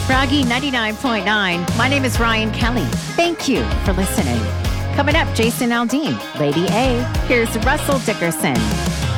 Froggy 99.9. My name is Ryan Kelly. Thank you for listening. Coming up, Jason Aldean, Lady A. Here's Russell Dickerson.